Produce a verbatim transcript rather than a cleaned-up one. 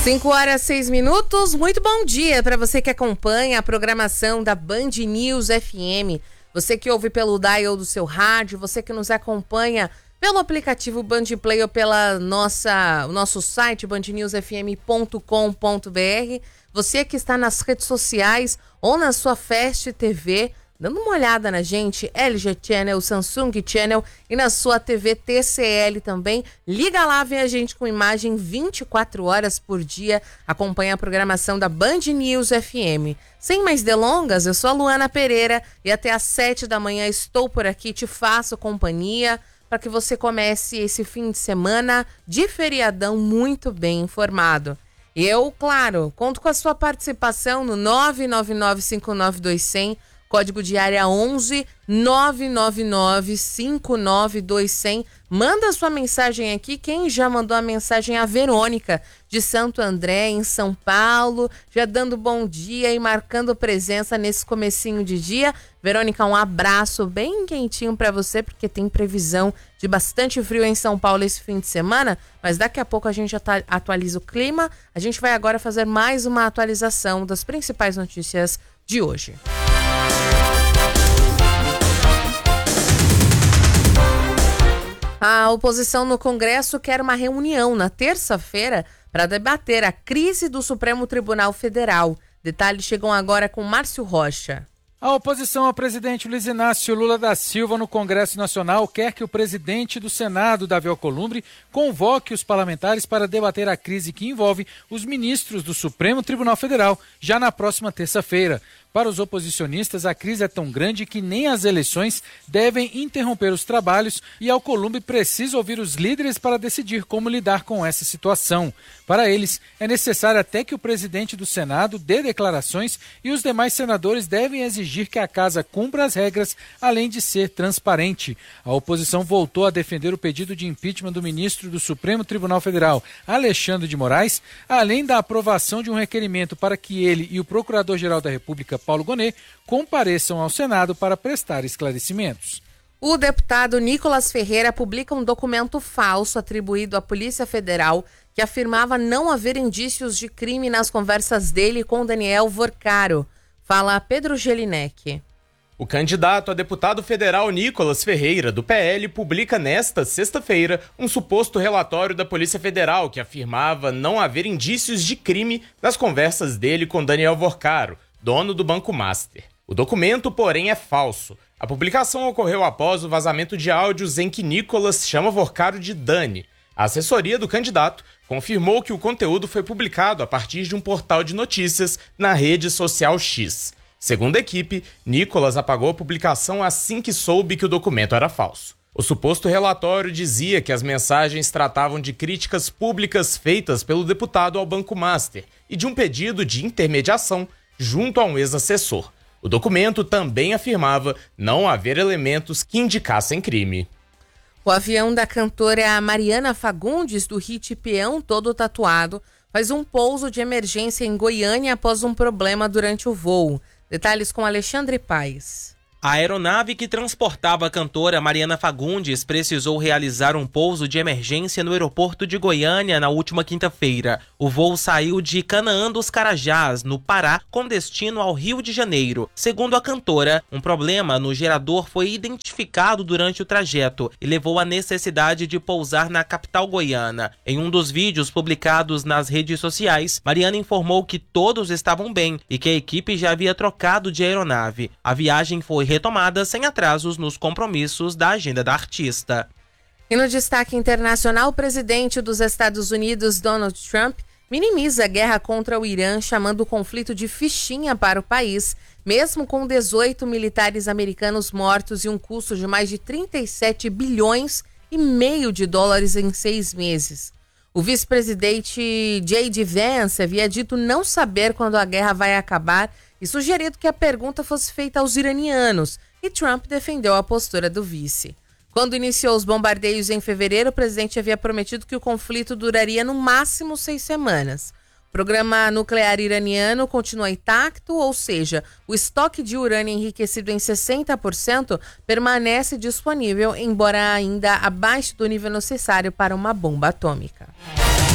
cinco horas, seis minutos. Muito bom dia para você que acompanha a programação da Band News F M. Você que ouve pelo dial do seu rádio, você que nos acompanha pelo aplicativo Band Play ou pela nossa, o nosso site band news f m ponto com ponto b r. Você que está nas redes sociais ou na sua Fast T V, dando uma olhada na gente, L G Channel, Samsung Channel e na sua T V T C L também. Liga lá, vê a gente com imagem vinte e quatro horas por dia. Acompanha a programação da Band News F M. Sem mais delongas, eu sou a Luana Pereira e até às sete da manhã estou por aqui, te faço companhia para que você comece esse fim de semana de feriadão muito bem informado. Eu, claro, conto com a sua participação no nove nove nove cinco nove dois zero zero, código de área onze nove nove nove cinco nove dois zero zero. Manda sua mensagem aqui. Quem já mandou a mensagem é a Verônica, de Santo André, em São Paulo, já dando bom dia e marcando presença nesse comecinho de dia. Verônica, um abraço bem quentinho para você, porque tem previsão de bastante frio em São Paulo esse fim de semana, mas daqui a pouco a gente atualiza o clima. A gente vai agora fazer mais uma atualização das principais notícias de hoje. A oposição no Congresso quer uma reunião na terça-feira para debater a crise do Supremo Tribunal Federal. Detalhes chegam agora com Márcio Rocha. A oposição ao presidente Luiz Inácio Lula da Silva no Congresso Nacional quer que o presidente do Senado, Davi Alcolumbre, convoque os parlamentares para debater a crise que envolve os ministros do Supremo Tribunal Federal já na próxima terça-feira. Para os oposicionistas, a crise é tão grande que nem as eleições devem interromper os trabalhos e Alcolumbre precisa ouvir os líderes para decidir como lidar com essa situação. Para eles, é necessário até que o presidente do Senado dê declarações e os demais senadores devem exigir que a casa cumpra as regras, além de ser transparente. A oposição voltou a defender o pedido de impeachment do ministro do Supremo Tribunal Federal, Alexandre de Moraes, além da aprovação de um requerimento para que ele e o Procurador-Geral da República, Paulo Gonet, compareçam ao Senado para prestar esclarecimentos. O deputado Nicolas Ferreira publica um documento falso atribuído à Polícia Federal que afirmava não haver indícios de crime nas conversas dele com Daniel Vorcaro. Fala Pedro Gelinek. O candidato a deputado federal Nicolas Ferreira, do P L, publica nesta sexta-feira um suposto relatório da Polícia Federal que afirmava não haver indícios de crime nas conversas dele com Daniel Vorcaro, dono do Banco Master. O documento, porém, é falso. A publicação ocorreu após o vazamento de áudios em que Nicolas chama Vorcaro de Dani. A assessoria do candidato confirmou que o conteúdo foi publicado a partir de um portal de notícias na rede social X. Segundo a equipe, Nicolas apagou a publicação assim que soube que o documento era falso. O suposto relatório dizia que as mensagens tratavam de críticas públicas feitas pelo deputado ao Banco Master e de um pedido de intermediação junto a um ex-assessor. O documento também afirmava não haver elementos que indicassem crime. O avião da cantora Mariana Fagundes, do hit Peão Todo Tatuado, faz um pouso de emergência em Goiânia após um problema durante o voo. Detalhes com Alexandre Paes. A aeronave que transportava a cantora Mariana Fagundes precisou realizar um pouso de emergência no aeroporto de Goiânia na última quinta-feira. O voo saiu de Canaã dos Carajás, no Pará, com destino ao Rio de Janeiro. Segundo a cantora, um problema no gerador foi identificado durante o trajeto e levou à necessidade de pousar na capital goiana. Em um dos vídeos publicados nas redes sociais, Mariana informou que todos estavam bem e que a equipe já havia trocado de aeronave. A viagem foi retomada sem atrasos nos compromissos da agenda da artista. E no destaque internacional, o presidente dos Estados Unidos, Donald Trump, minimiza a guerra contra o Irã, chamando o conflito de fichinha para o país, mesmo com dezoito militares americanos mortos e um custo de mais de trinta e sete bilhões e meio de dólares em seis meses. O vice-presidente J D Vance havia dito não saber quando a guerra vai acabar e sugerido que a pergunta fosse feita aos iranianos, e Trump defendeu a postura do vice. Quando iniciou os bombardeios em fevereiro, o presidente havia prometido que o conflito duraria no máximo seis semanas. O programa nuclear iraniano continua intacto, ou seja, o estoque de urânio enriquecido em sessenta por cento permanece disponível, embora ainda abaixo do nível necessário para uma bomba atômica.